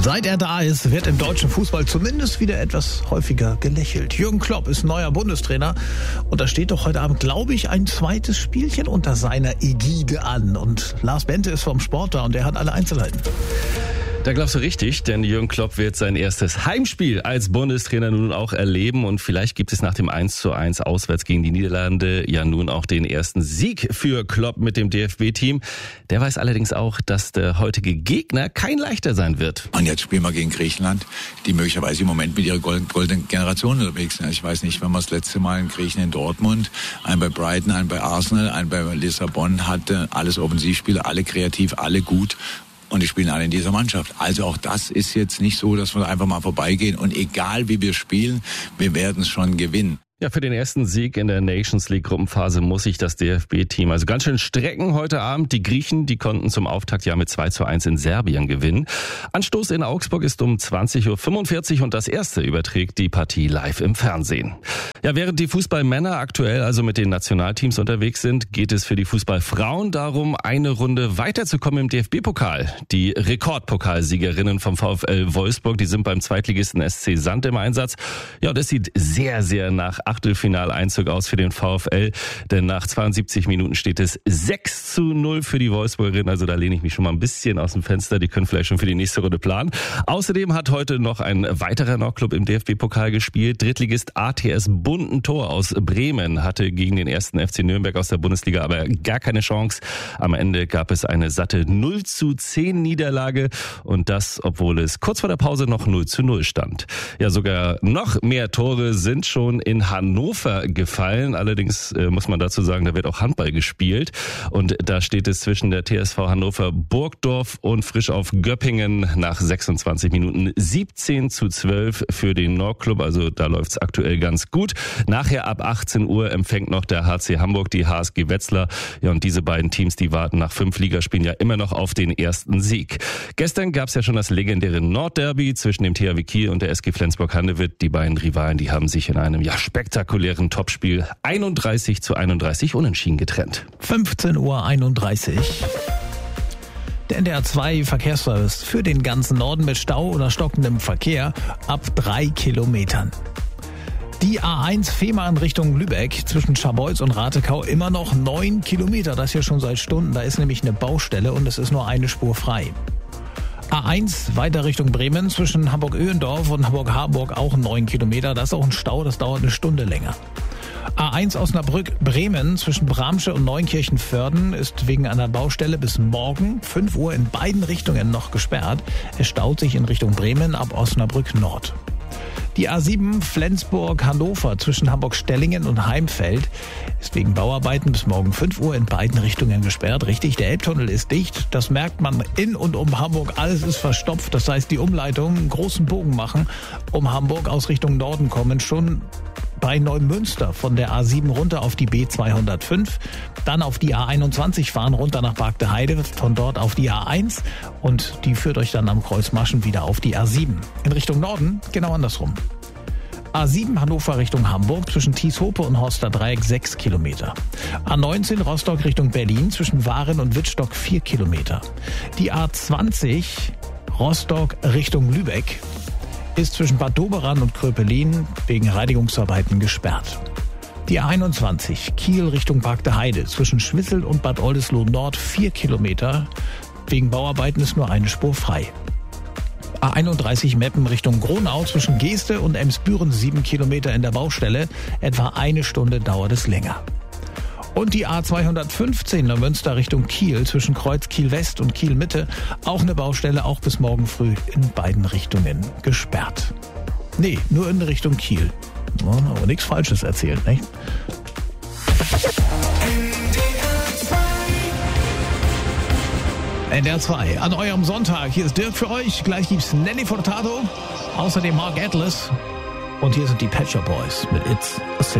Seit er da ist, wird im deutschen Fußball zumindest wieder etwas häufiger gelächelt. Jürgen Klopp ist neuer Bundestrainer und da steht doch heute Abend, glaube ich, ein zweites Spielchen unter seiner Ägide an. Und Lars Bente ist vom Sport da und der hat alle Einzelheiten. Da glaubst du richtig, denn Jürgen Klopp wird sein erstes Heimspiel als Bundestrainer nun auch erleben und vielleicht gibt es nach dem 1:1 auswärts gegen die Niederlande ja nun auch den ersten Sieg für Klopp mit dem DFB-Team. Der weiß allerdings auch, dass der heutige Gegner kein leichter sein wird. Und jetzt spielen wir gegen Griechenland, die möglicherweise im Moment mit ihrer goldenen Generation unterwegs sind. Ich weiß nicht, wann wir das letzte Mal in Griechen in Dortmund, einen bei Brighton, einen bei Arsenal, einen bei Lissabon hatte, alles Offensivspieler, alle kreativ, alle gut. Und die spielen alle in dieser Mannschaft. Also auch das ist jetzt nicht so, dass wir einfach mal vorbeigehen. Und egal wie wir spielen, wir werden es schon gewinnen. Ja, für den ersten Sieg in der Nations League Gruppenphase muss sich das DFB-Team also ganz schön strecken heute Abend. Die Griechen, die konnten zum Auftakt ja mit 2:1 in Serbien gewinnen. Anstoß in Augsburg ist um 20:45 Uhr und das erste überträgt die Partie live im Fernsehen. Ja, während die Fußballmänner aktuell also mit den Nationalteams unterwegs sind, geht es für die Fußballfrauen darum, eine Runde weiterzukommen im DFB-Pokal. Die Rekordpokalsiegerinnen vom VfL Wolfsburg, die sind beim Zweitligisten SC Sand im Einsatz. Ja, das sieht sehr, sehr nach Achtelfinaleinzug aus für den VfL, denn nach 72 Minuten steht es 6:0 für die Wolfsburgerinnen, also da lehne ich mich schon mal ein bisschen aus dem Fenster, die können vielleicht schon für die nächste Runde planen. Außerdem hat heute noch ein weiterer Nordclub im DFB-Pokal gespielt, Drittligist ATS Bundentor aus Bremen hatte gegen den ersten FC Nürnberg aus der Bundesliga aber gar keine Chance. Am Ende gab es eine satte 0:10 Niederlage und das, obwohl es kurz vor der Pause noch 0:0 stand. Ja, sogar noch mehr Tore sind schon in Hannover gefallen. Allerdings muss man dazu sagen, da wird auch Handball gespielt. Und da steht es zwischen der TSV Hannover Burgdorf und Frisch auf Göppingen nach 26 Minuten 17:12 für den Nordclub. Also da läuft es aktuell ganz gut. Nachher ab 18 Uhr empfängt noch der HC Hamburg die HSG Wetzlar. Ja, und diese beiden Teams, die warten nach 5 Ligaspielen ja immer noch auf den ersten Sieg. Gestern gab es ja schon das legendäre Nordderby zwischen dem THW Kiel und der SG Flensburg-Handewitt. Die beiden Rivalen, die haben sich in einem spektakulären Topspiel 31:31 unentschieden getrennt. 15:31 Uhr. Der NDR 2 Verkehrsservice für den ganzen Norden mit Stau oder stockendem Verkehr ab 3 Kilometern. Die A1 Fehmarn Richtung Lübeck zwischen Scharbeutz und Ratekau immer noch 9 Kilometer. Das hier schon seit Stunden. Da ist nämlich eine Baustelle und es ist nur eine Spur frei. A1 weiter Richtung Bremen zwischen Hamburg-Öhendorf und Hamburg-Harburg auch 9 Kilometer. Das ist auch ein Stau, das dauert eine Stunde länger. A1 Osnabrück-Bremen zwischen Bramsche und Neunkirchen-Vörden ist wegen einer Baustelle bis morgen 5 Uhr in beiden Richtungen noch gesperrt. Es staut sich in Richtung Bremen ab Osnabrück Nord. Die A7 Flensburg-Hannover zwischen Hamburg-Stellingen und Heimfeld ist wegen Bauarbeiten bis morgen 5 Uhr in beiden Richtungen gesperrt. Richtig, der Elbtunnel ist dicht. Das merkt man in und um Hamburg. Alles ist verstopft. Das heißt, die Umleitung einen großen Bogen machen, um Hamburg aus Richtung Norden kommen. Schon bei Neumünster von der A7 runter auf die B205, dann auf die A21 fahren, runter nach Bargteheide, von dort auf die A1 und die führt euch dann am Kreuz Maschen wieder auf die A7. In Richtung Norden genau andersrum. A7 Hannover Richtung Hamburg zwischen Thieshope und Horster Dreieck 6 Kilometer. A19 Rostock Richtung Berlin zwischen Waren und Wittstock 4 Kilometer. Die A20 Rostock Richtung Lübeck ist zwischen Bad Doberan und Kröpelin wegen Reinigungsarbeiten gesperrt. Die A21 Kiel Richtung Bargteheide zwischen Schwissel und Bad Oldesloe Nord 4 Kilometer. Wegen Bauarbeiten ist nur eine Spur frei. A31 Meppen Richtung Gronau zwischen Geeste und Emsbüren 7 Kilometer in der Baustelle. Etwa eine Stunde dauert es länger. Und die A215 Neumünster Richtung Kiel zwischen Kreuz Kiel West und Kiel Mitte. Auch eine Baustelle, auch bis morgen früh in beiden Richtungen gesperrt. Nee, nur in Richtung Kiel. Aber nichts Falsches erzählt, nicht? NDR 2 an eurem Sonntag. Hier ist Dirk für euch. Gleich gibt's Nelly Furtado. Außerdem Mark Atlas. Und hier sind die Pet Shop Boys mit It's a Sin.